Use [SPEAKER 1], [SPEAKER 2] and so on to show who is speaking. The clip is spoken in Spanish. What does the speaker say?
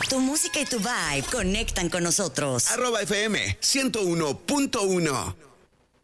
[SPEAKER 1] Tu música y tu vibe conectan con nosotros.
[SPEAKER 2] @FM 101.1.